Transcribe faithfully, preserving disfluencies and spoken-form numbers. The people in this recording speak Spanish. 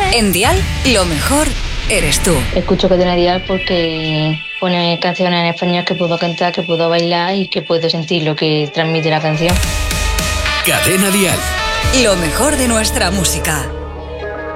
En Dial, lo mejor eres tú. Escucho Cadena Dial porque pone canciones en español que puedo cantar, que puedo bailar y que puedo sentir lo que transmite la canción. Cadena Dial. Lo mejor de nuestra música.